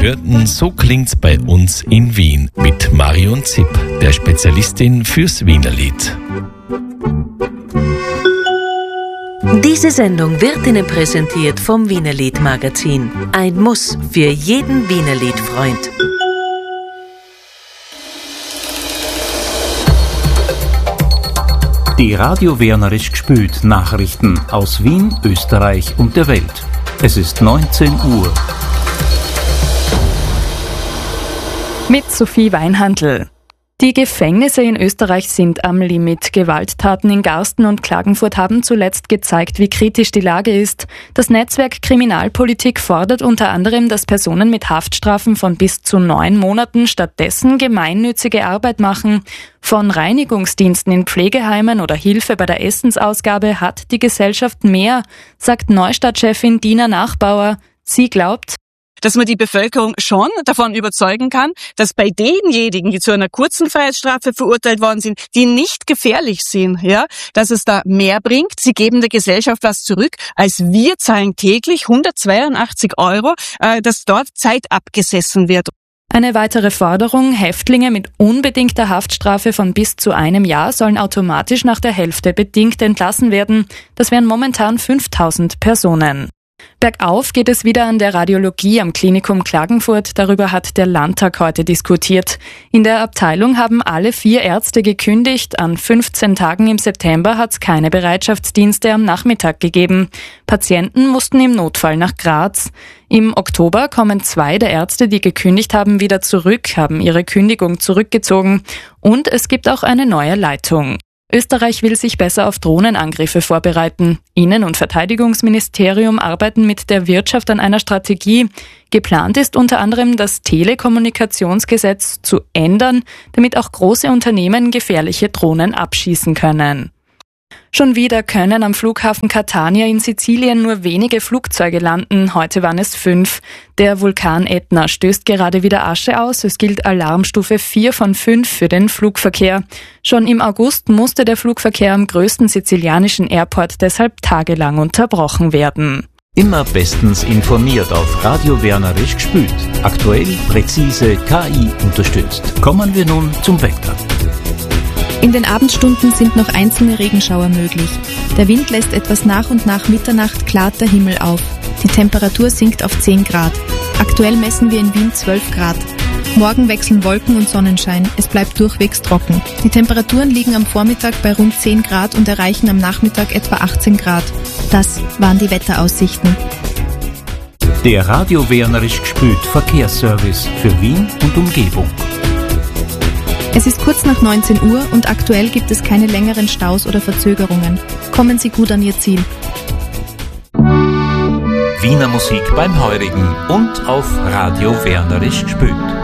hörten So klingt's bei uns in Wien mit Marion Zipp, der Spezialistin fürs Wienerlied. Diese Sendung wird Ihnen präsentiert vom Wienerlied-Magazin. Ein Muss für jeden Wienerlied-Freund. Die Radio Wernerisch gespült Nachrichten aus Wien, Österreich und der Welt. Es ist 19 Uhr. Mit Sophie Weinhandl. Die Gefängnisse in Österreich sind am Limit. Gewalttaten in Garsten und Klagenfurt haben zuletzt gezeigt, wie kritisch die Lage ist. Das Netzwerk Kriminalpolitik fordert unter anderem, dass Personen mit Haftstrafen von bis zu 9 Monaten stattdessen gemeinnützige Arbeit machen. Von Reinigungsdiensten in Pflegeheimen oder Hilfe bei der Essensausgabe hat die Gesellschaft mehr, sagt Neustadt-Chefin Dina Nachbauer. Sie glaubt, dass man die Bevölkerung schon davon überzeugen kann, dass bei denjenigen, die zu einer kurzen Freiheitsstrafe verurteilt worden sind, die nicht gefährlich sind, ja, dass es da mehr bringt. Sie geben der Gesellschaft was zurück, als wir zahlen täglich 182 €, dass dort Zeit abgesessen wird. Eine weitere Forderung, Häftlinge mit unbedingter Haftstrafe von bis zu 1 Jahr sollen automatisch nach der Hälfte bedingt entlassen werden. Das wären momentan 5.000 Personen. Bergauf geht es wieder an der Radiologie am Klinikum Klagenfurt. Darüber hat der Landtag heute diskutiert. In der Abteilung haben alle 4 Ärzte gekündigt. An 15 Tagen im September hat es keine Bereitschaftsdienste am Nachmittag gegeben. Patienten mussten im Notfall nach Graz. Im Oktober kommen 2 der Ärzte, die gekündigt haben, wieder zurück, haben ihre Kündigung zurückgezogen. Und es gibt auch eine neue Leitung. Österreich will sich besser auf Drohnenangriffe vorbereiten. Innen- und Verteidigungsministerium arbeiten mit der Wirtschaft an einer Strategie. Geplant ist unter anderem, das Telekommunikationsgesetz zu ändern, damit auch große Unternehmen gefährliche Drohnen abschießen können. Schon wieder können am Flughafen Catania in Sizilien nur wenige Flugzeuge landen. Heute waren es 5. Der Vulkan Etna stößt gerade wieder Asche aus. Es gilt Alarmstufe 4 von 5 für den Flugverkehr. Schon im August musste der Flugverkehr am größten sizilianischen Airport deshalb tagelang unterbrochen werden. Immer bestens informiert auf Radio Wernerisch gespült. Aktuell, präzise, KI unterstützt. Kommen wir nun zum Wetter. In den Abendstunden sind noch einzelne Regenschauer möglich. Der Wind lässt etwas nach und nach Mitternacht klart der Himmel auf. Die Temperatur sinkt auf 10 Grad. Aktuell messen wir in Wien 12 Grad. Morgen wechseln Wolken und Sonnenschein. Es bleibt durchwegs trocken. Die Temperaturen liegen am Vormittag bei rund 10 Grad und erreichen am Nachmittag etwa 18 Grad. Das waren die Wetteraussichten. Der Radio Wernerisch gespült Verkehrsservice für Wien und Umgebung. Es ist kurz nach 19 Uhr und aktuell gibt es keine längeren Staus oder Verzögerungen. Kommen Sie gut an Ihr Ziel. Wiener Musik beim Heurigen und auf Radio Wernerisch gespült.